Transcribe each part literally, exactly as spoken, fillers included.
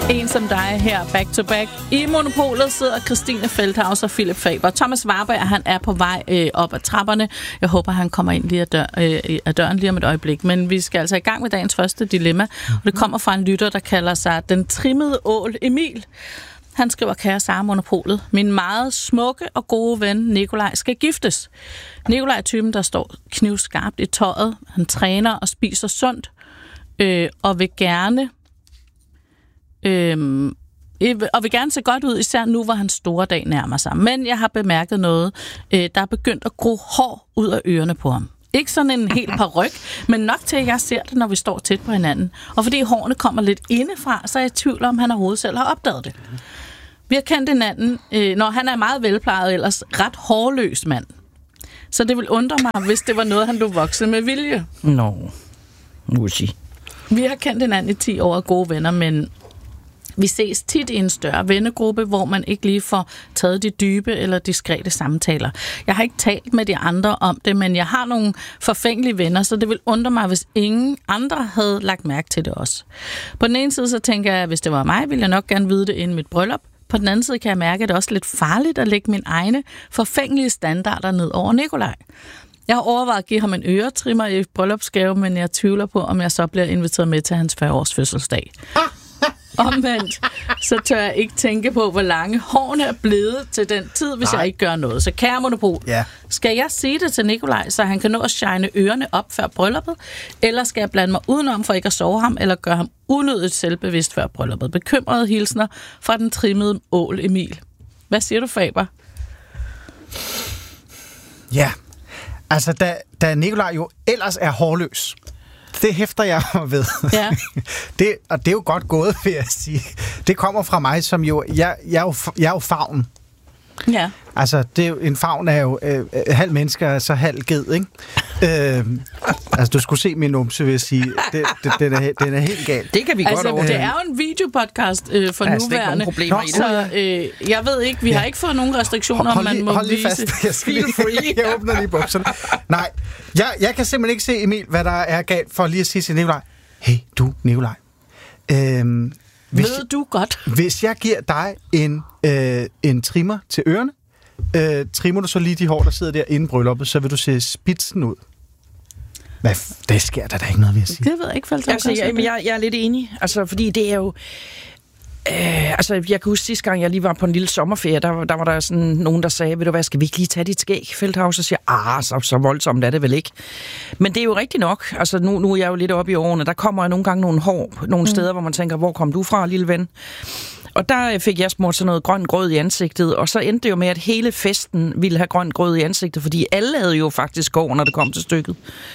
En som dig her, back to back. I Monopolet sidder Christine Feldhaus og Philip Faber. Thomas Warberg, han er på vej øh, op ad trapperne. Jeg håber, han kommer ind lige af, dør, øh, af døren lige om et øjeblik. Men vi skal altså i gang med dagens første dilemma. Og det kommer fra en lytter, der kalder sig Den Trimmede Ål Emil. Han skriver, kære Sara Monopolet, min meget smukke og gode ven Nikolaj skal giftes. Nikolaj er typen, der står knivskarpt i tøjet. Han træner og spiser sundt. Øh, og vil gerne... Øhm, og vil gerne se godt ud, især nu, hvor hans store dag nærmer sig. Men jeg har bemærket noget, øh, der er begyndt at gro hår ud af ørerne på ham. Ikke sådan en helt paryk, men nok til, at jeg ser det, når vi står tæt på hinanden. Og fordi hårene kommer lidt indefra, så er jeg i tvivl om, han overhovedet selv har opdaget det. Vi har kendt hinanden, øh, når han er meget velplejet, ellers ret hårløs mand. Så det vil undre mig, hvis det var noget, han blev vokset med vilje. Nå, nu vil sige. Vi har kendt hinanden i ti år af gode venner, men vi ses tit i en større vennegruppe, hvor man ikke lige får taget de dybe eller diskrete samtaler. Jeg har ikke talt med de andre om det, men jeg har nogle forfængelige venner, så det vil undre mig, hvis ingen andre havde lagt mærke til det også. På den ene side så tænker jeg, at hvis det var mig, ville jeg nok gerne vide det inden mit bryllup. På den anden side kan jeg mærke, at det er også lidt farligt at lægge mine egne forfængelige standarder ned over Nikolaj. Jeg har overvejet at give ham en øretrimmer i bryllupsgave, men jeg tvivler på, om jeg så bliver inviteret med til hans fyrre-års fødselsdag. Omvendt, så tør jeg ikke tænke på, hvor lange hårene er blevet til den tid, hvis Nej. jeg ikke gør noget. Så kære Monopol, ja. Skal jeg sige det til Nikolaj, så han kan nå at shine ørerne op før brylluppet? Eller skal jeg blande mig udenom for ikke at sove ham, eller gøre ham unødigt selvbevidst før brylluppet? Bekymrede hilsner fra den trimmede ål Emil. Hvad siger du, Faber? Ja, altså da, da Nikolaj jo ellers er hårløs, det hæfter jeg ved. Ja. det, og det er jo godt gået, vil jeg sige. Det kommer fra mig, som jo... Jeg, jeg, er, jo, jeg er jo favn. Ja. Altså, det er jo, en favn er jo øh, halv menneske, så halv ged, ikke? øh, altså, du skulle se min numse, vil jeg sige. Det, det, den, er, den er helt galt. Det kan vi altså, godt over. Det er jo en videopodcast øh, for altså, nuværende. Problemer i så øh, jeg ved ikke, vi ja. har ikke fået nogen restriktioner, hold, om man må hold lige vise. Fast. Jeg, skal lige, jeg åbner lige bukserne. Nej, jeg, jeg kan simpelthen ikke se, Emil, hvad der er galt for lige at sige til Nikolaj. Hey, du, Nikolaj. Øhm, hvis, ved du godt? Hvis jeg giver dig en, øh, en trimmer til ørerne, øh, trimmer du så lige de hår, der sidder der inden brylluppet, så vil du se spidsen ud. Hvad, det sker der da ikke noget ved at sige. Det ved jeg ikke, faldt altså, jeg, jeg, jeg er lidt enig, altså, fordi det er jo... Øh, altså, jeg kan huske sidste gang, jeg lige var på en lille sommerferie, der, der var der sådan nogen, der sagde, ved du hvad, skal vi ikke lige tage dit skæg, Feldhaus? Og siger, ah, så, så voldsomt er det vel ikke. Men det er jo rigtigt nok. Altså, nu, nu er jeg jo lidt oppe i årene. Der kommer jeg nogle gange nogle hår, nogle mm. steder, hvor man tænker, hvor kom du fra, lille ven? Og der fik jeg smurt sådan noget grøn grød i ansigtet, og så endte det jo med, at hele festen ville have grøn grød i ansigtet, fordi alle havde jo faktisk går, når det kom til stykket.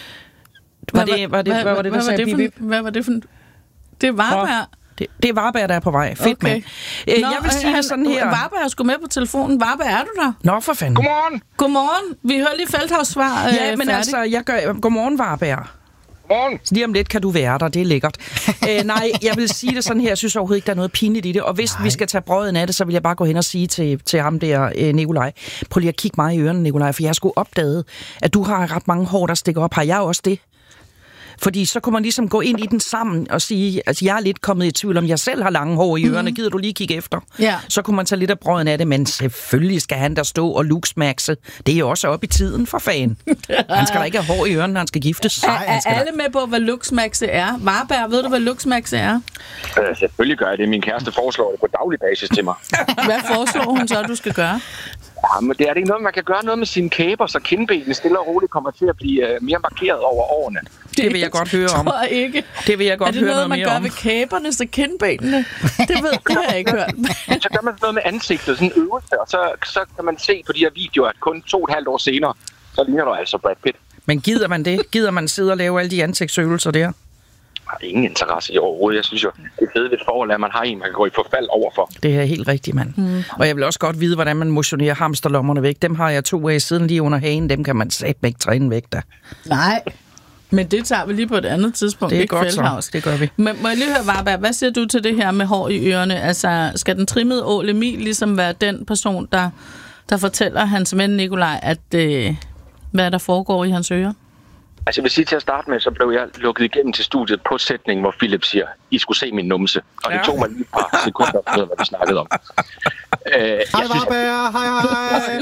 Var det, var det, hvad, hvad var det, der sagde Bibi? Hvad var det for en... Det var bare... Det, det er Warberg, der er på vej. Fedt, okay. mand. Øh, Nå, jeg vil sige han, sådan her... Warberg er sgu med på telefonen. Warberg, er du der? Nå, for fanden. Godmorgen. Godmorgen. Vi hører lige Feldhaus svar. Ja, øh, men færdig. altså, jeg gør... Godmorgen, Warberg. Godmorgen. Lige om lidt kan du være der, det er lækkert. Æ, nej, jeg vil sige det sådan her, jeg synes overhovedet ikke, der er noget pinligt i det. Og hvis nej. vi skal tage brøden af det, så vil jeg bare gå hen og sige til, til ham der, øh, Nikolaj, prøv lige at kigge mig i ørerne, Nikolaj, for jeg har sgu opdaget, at du har ret mange hår, der stikker op. Har jeg også det? Fordi så kunne man ligesom gå ind i den sammen og sige, altså jeg er lidt kommet i tvivl om, jeg selv har lange hår i ørerne, mm-hmm. gider du lige kigge efter? Ja. Så kunne man tage lidt af brøden af det, men selvfølgelig skal han der stå og luksmaxe. Det er jo også op i tiden for fan. Han skal da ikke have hår i ørerne, når han skal giftes. Er, er alle med på, hvad luksmaxe er? Warberg, ved du, hvad luksmaxe er? Øh, selvfølgelig gør jeg det. Min kæreste foreslår det på daglig basis til mig. Hvad foreslår hun så, du skal gøre? Ja, men det er det ikke noget, man kan gøre noget med sine kæber, så kindbenene stille og roligt kommer til at blive uh, mere markeret over årene. Det, det vil jeg godt høre om. Jeg ikke. Det vil jeg godt høre noget, noget mere om. Er det noget, man gør om. ved kæberne, så kindbenene? Det ved det har jeg ikke hørt. Så gør man noget med ansigtet, sådan en øvelse, og så, så kan man se på de her videoer, at kun to og et halvt år senere, så ligner du altså Brad Pitt. Men gider man det? Gider man sidde og lave alle de ansigtsøvelser der? Jeg har ingen interesse i overhovedet. Jeg synes jo, det fede ved et forhold er, at man har en, man kan gå i forfald overfor. Det er helt rigtigt, mand. Mm. Og jeg vil også godt vide, hvordan man motionerer hamsterlommerne væk. Dem har jeg to af siden lige under hagen. Dem kan man satme ikke træne væk da. Nej, men det tager vi lige på et andet tidspunkt. Det er godt Feldhaus. Så. Det gør vi. Men må jeg lige høre, Warberg, hvad siger du til det her med hår i ørerne? Altså, skal den trimmede ål Emil ligesom være den person, der, der fortæller hans ven Nikolaj, at øh, hvad der foregår i hans ører? Altså, jeg vil sige til at starte med, så blev jeg lukket igennem til studiet på sætningen, hvor Philip siger, I skulle se min numse. Og det ja. tog mig lige et par sekunder, at hvad vi snakkede om. Øh, hej, Varberg! Hej, hej!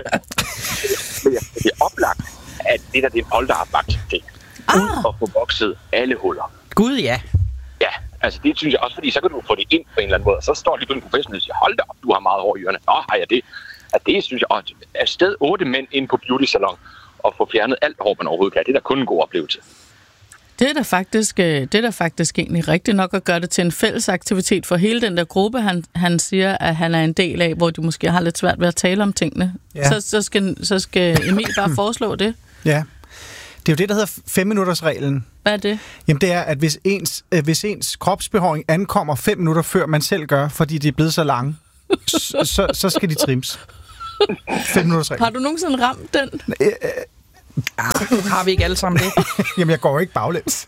Det er oplagt, at det der det er en polterabaktivitet. Ah. Ud og få vokset alle huller. Gud, ja. Ja, altså det synes jeg også, fordi så kan du få det ind på en eller anden måde. Og så står lige på en professionel og siger, hold da op, du har meget hår i ørerne. Nå, har jeg det? At det synes jeg, at afsted otte mænd ind på beauty salon og få fjernet alt hår, man overhovedet kan. Det er da kun en god oplevelse. Det er da faktisk, det er da faktisk egentlig rigtigt nok at gøre det til en fælles aktivitet for hele den der gruppe, han, han siger, at han er en del af, hvor de måske har lidt svært ved at tale om tingene. Ja. Så, så, skal, så skal Emil bare foreslå det. Ja. Det er jo det, der hedder fem-minutters-reglen. Hvad er det? Jamen, det er, at hvis ens, øh, hvis ens kropsbehåring ankommer fem minutter før man selv gør, fordi de er blevet så lange, så, så, så skal de trims. Fem-minutters-reglen. Har du nogensinde ramt den? Øh, øh, Har vi ikke alle sammen det? Jamen, jeg går ikke baglæns.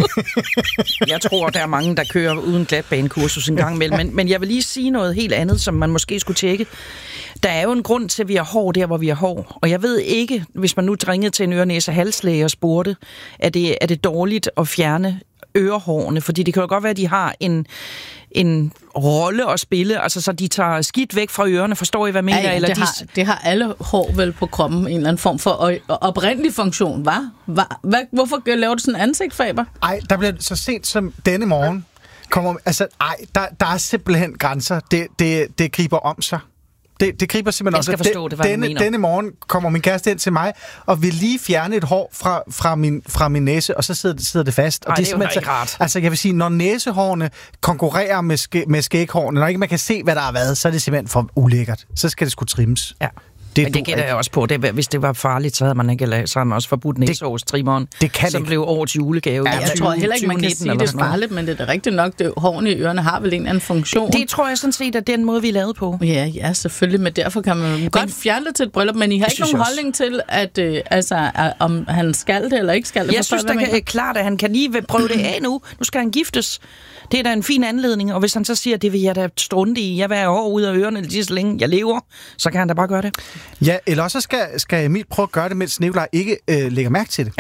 Jeg tror, der er mange, der kører uden glatbanekursus en gang imellem. Men, men jeg vil lige sige noget helt andet, som man måske skulle tjekke. Der er jo en grund til, at vi har hår der, hvor vi har hår. Og jeg ved ikke, hvis man nu ringede til en øre-næse-halslæge og spurgte, er det, er det dårligt at fjerne ørehårene? Fordi det kan jo godt være, at de har en... en rolle at spille, altså så de tager skidt væk fra ørerne, forstår I, hvad jeg mener? Ja, ja, eller det, de... har, det har alle hår vel på kroppen, en eller anden form for oprindelig funktion, hva? hva? Hva? Hvorfor laver du sådan en ansigtsfaber? Ej, der bliver så sent som denne morgen, kommer, altså, ej, der, der er simpelthen grænser. Det, det, det griber om sig. Det, det griber simpelthen jeg skal også. forstå det, hvad denne, denne morgen kommer min kæreste ind til mig, og vil lige fjerne et hår fra, fra, min, fra min næse, og så sidder, sidder det fast. Og Ej, det er, det er simpelthen jo rart. Altså, jeg vil sige, når næsehårene konkurrerer med, ske, med skæghårene, når ikke man kan se, hvad der har været, så er det simpelthen for ulækkert. Så skal det sgu trimmes. Ja. Det Men det gætter jeg også på. Det, hvis det var farligt, så havde man ikke lavet, så havde man også forbudt næsehårstrimmeren, som ikke. Blev årets julegave. Ja, jeg tyve, tror heller ikke, man kan sige, det er farligt, men det er da rigtigt nok. Det, hårene i ørerne har vel en anden funktion. Det tror jeg sådan set, at den måde, vi er lavet på. Ja, ja, selvfølgelig, men derfor kan man men, godt fjerne det til et bryllup, men I har ikke nogen holdning til, at, øh, altså, at, om han skal det eller ikke skal det. Jeg synes da kan, klart, at han kan lige prøve det af nu. Nu skal han giftes. Det er da en fin anledning, og hvis han så siger, det vil jeg da strunde i, jeg vil have hår ud af ørerne lige så længe jeg lever, så kan han da bare gøre det. Ja, eller også skal, skal Emil prøve at gøre det, mens Nikolaj ikke øh, lægger mærke til det.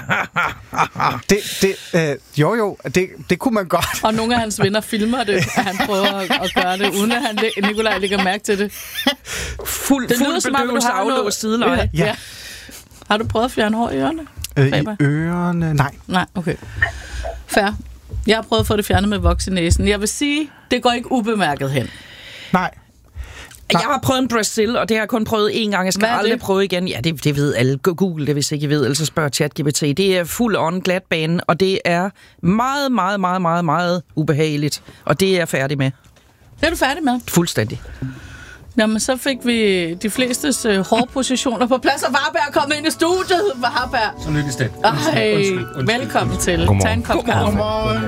det, det øh, jo jo, det, det kunne man godt. Og nogle af hans venner filmer det, at han prøver at, at gøre det, uden at han, Nikolaj lægger mærke til det. Fuld, det fuld bedøvelse aflåst sideleje. Ja. Ja. Har du prøvet at fjerne hår i ørerne? Øh, I ørerne? Nej. Nej, okay. Fair. Jeg har prøvet at få det fjernet med voks i næsen. Jeg vil sige, det går ikke ubemærket hen. Nej. Jeg har prøvet en Brazil, og det har jeg kun prøvet én gang. Jeg skal aldrig det? prøve igen. Ja, det, det ved alle. Google det, hvis ikke I ved. Ellers så spørger ChatGPT. Det er fuld on glatbane, og det er meget, meget, meget, meget, meget ubehageligt. Og det er jeg færdig med. Det er du færdig med? Fuldstændig. Jamen, så fik vi de flestes øh, hårpositioner på plads, og Varberg er kommet ind i studiet. Varberg. Så lykkes det. Ej, velkommen til. Tag en kop kaffe.